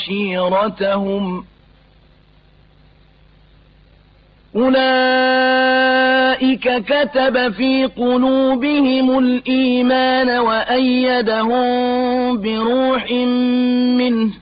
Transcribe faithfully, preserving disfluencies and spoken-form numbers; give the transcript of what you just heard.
عشيرتهم أولئك كتب في قلوبهم الإيمان وأيدهم بروح منه